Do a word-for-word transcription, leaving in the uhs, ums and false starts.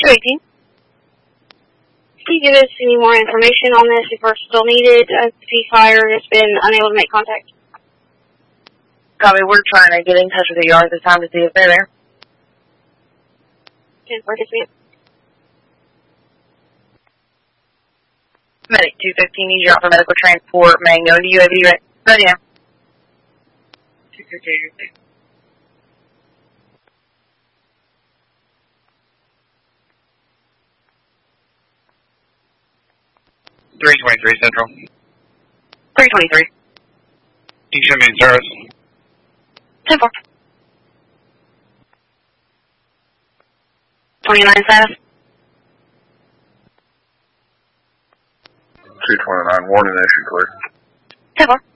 two eighteen. Can you give us any more information on this if we're still needed? Uh, C-Fire has been unable to make contact. Copy, we're trying to get in touch with the yard this time to see if they're there. ten four, yes, ma'am. Medic two fifteen, needs you out for medical transport. Mango to U A V, right? Ready now. two fifteen. three twenty-three Central. three twenty-three. You should be in service. ten four. twenty-nine status. two twenty-nine, warning issue clear. ten four.